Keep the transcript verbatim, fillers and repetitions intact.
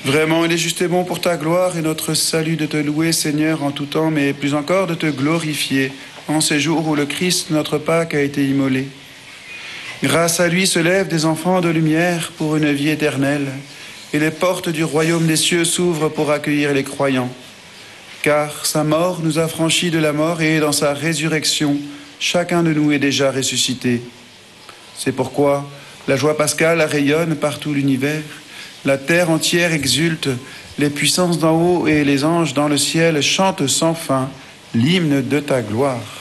Vraiment, il est juste et bon pour ta gloire et notre salut de te louer, Seigneur, en tout temps, mais plus encore de te glorifier en ces jours où le Christ, notre Pâque, a été immolé. Grâce à lui se lèvent des enfants de lumière pour une vie éternelle, et les portes du royaume des cieux s'ouvrent pour accueillir les croyants. Car sa mort nous a franchis de la mort et dans sa résurrection, chacun de nous est déjà ressuscité. C'est pourquoi la joie pascale rayonne par tout l'univers, la terre entière exulte, les puissances d'en haut et les anges dans le ciel chantent sans fin l'hymne de ta gloire.